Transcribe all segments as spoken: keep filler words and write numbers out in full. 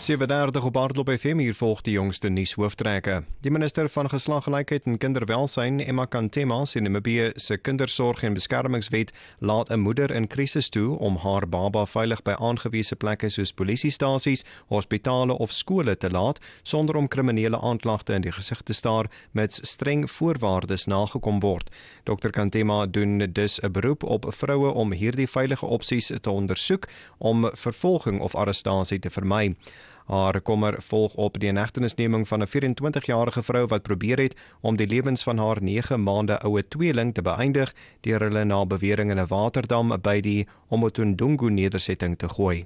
sewe dertig op Hardloop F M, hier volg die jongste nuushooftrekke. Die minister van Geslagsgelykheid en Kinderwelsyn, Emma Kantema, sê Namibië se kindersorg en beskermingswet laat 'n moeder in krisis toe om haar baba veilig by aangewese plekke soos polisiestasies, hospitale of skole te laat, sonder om kriminele aanklagte in die gesig te staar, mits streng voorwaardes nagekom word. Dokter Kantema doen dus 'n beroep op vroue om hierdie veilige opsies te ondersoek om vervolging of arrestasie te vermy. Haar kommer volg op die inhegtenisneming van 'n vyf-en-twintigjarige vrou wat probeer het om die lewens van haar nege maande oue tweeling te beëindig deur hulle na bewering in 'n waterdam by die Omotondungu nedersetting te gooi.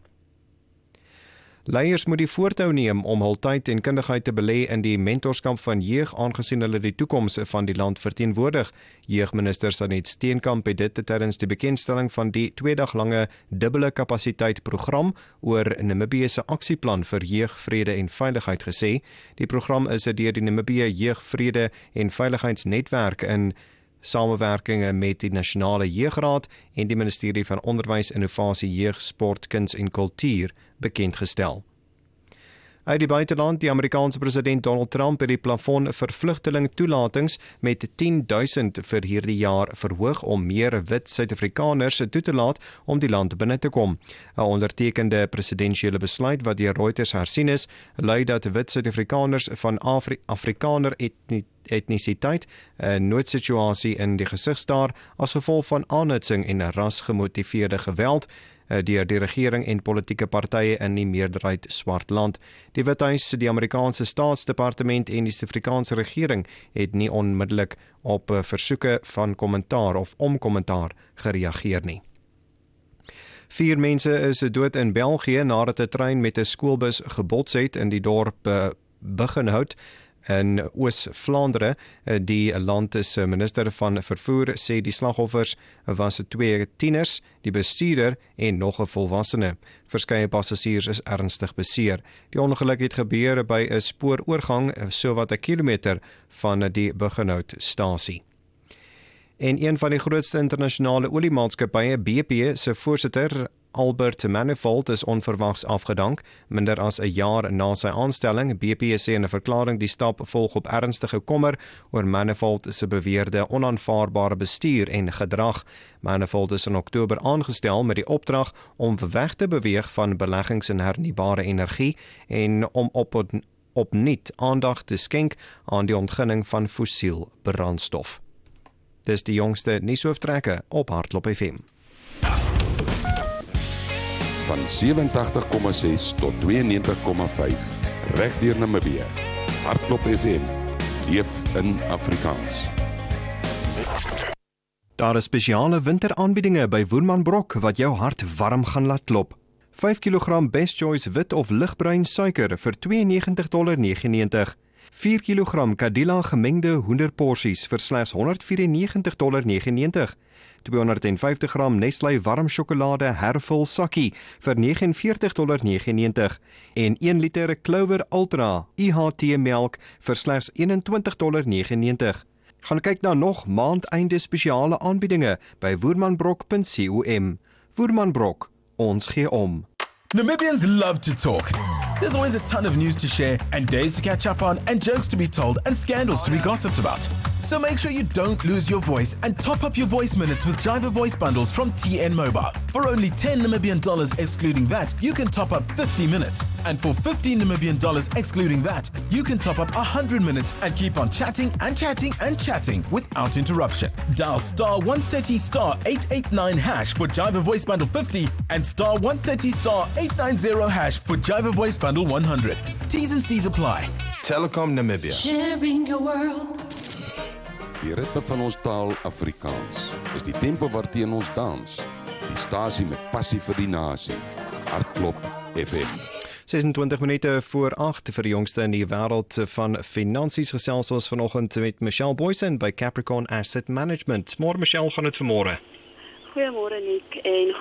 Leiers moet die voortou neem om hul tyd en kundigheid te belê in die mentorskap van jeug, aangesien hulle die toekoms van die land verteenwoordig. Jeugminister Sanet Steenkamp het dit tydens die bekendstelling van die twee dag lange dubbele kapasiteit program oor Namibië se aksieplan vir jeug, vrede en veiligheid gesê. Die program is deur die Namibië Jeug, Vrede en Veiligheidsnetwerk in samewerkinge met die Nasionale Jeugraad en die Ministerie van Onderwys, Innovasie, Jeug, Sport, Kuns en Kultuur bekendgestel. Uit die buiteland, die Amerikaanse president Donald Trump het die plafon vir vlugteling-toelatings met tien duisend vir hierdie jaar verhoog om meer wit Suid-Afrikaners toe te laat om die land binne te kom. 'n Ondertekende presidensiële besluit wat deur Reuters hersien is, lui dat wit Suid-Afrikaners van Afri- Afrikaner etnie etnisiteit 'n noodsituasie in die gesig staar as gevolg van aanhitsing en rasgemotiveerde geweld deur die regering en politieke partye in die meerderheid swart land. Die Withuis, die Amerikaanse Staatsdepartement en die Suid-Afrikaanse regering het nie onmiddellik op versoeke van kommentaar of om kommentaar gereageer nie. Vier mense is dood in België nadat 'n trein met 'n skoolbus gebots het in die dorp Buggenhout in Oos-Vlaandere. Die land se minister van vervoer sê die slagoffers was twee tieners, die bestuurder en nog 'n volwassene. Verskeie passasiers is ernstig beseer. Die ongeluk het gebeur by 'n spooroorgang sowat 'n kilometer van die Buggenhout-stasie. En een van die grootste internasionale oliemaatskappye, B P se voorsitter Albert Manifold is onverwags afgedank, minder as 'n jaar na sy aanstelling. B P sê in 'n verklaring die stap volg op ernstige kommer oor Manifold se beweerde onaanvaarbare bestuur en gedrag. Manifold is in Oktober aangestel met die opdrag om weg te beweeg van beleggings in hernubare energie en om op opnuut aandag te skenk aan die ontginning van fossiel brandstof. Dis die jongste nuushooftrekke op Hardloop F M. Van sewentig komma ses tot tweeënnegentig komma vyf, reg deur Namibië. Hardloop F M, leef in Afrikaans. Daar is spesiale winteraanbiedinge by Woermanbrok wat jou hart warm gaan laat klop. vyf kilogram Best Choice wit of ligbruin suiker vir twee en negentig dollar negenennegentig. vier kilogram Kadila gemengde hoenderporsies vir slegs honderd vyf en negentig dollar negenennegentig. tweehonderdvyftig gram Nestlé warm sjokolade hervul sakkie vir vyf en negentig dollar negenennegentig en een liter Clover Ultra I H T melk vir slegs eenentwintig dollar negenennegentig. Gaan kyk na nog maandeinde spesiale aanbiedinge by woermanbrok punt com. Woermanbrok, ons gee om. Namibians love to talk. There's always a ton of news to share and days to catch up on and jokes to be told and scandals to be gossiped about. So make sure you don't lose your voice and top up your voice minutes with Jiva voice bundles from T N Mobile. For only ten Namibian dollars excluding that, you can top up fifty minutes. And for fifteen Namibian dollars excluding that, you can top up one hundred minutes and keep on chatting and chatting and chatting without interruption. Dial star one thirty star eight eight nine hash for Jiva voice bundle fifty and star one thirty star eight nine zero hash for Jiva voice bundle one hundred. T's and C's apply. Telecom Namibia. Sharing your world. Die ritme van ons taal Afrikaans is die tempo waarteen ons dans. Die stasie met passie vir die nasie. Hardloop F M. sesentwintig minute voor agt vir die jongste in die wêreld van finansies gesels ons vanoggend met Michelle Boysen by Capricorn Asset Management. Môre Michelle, gaan dit vanmôre? Goeiemôre Nick en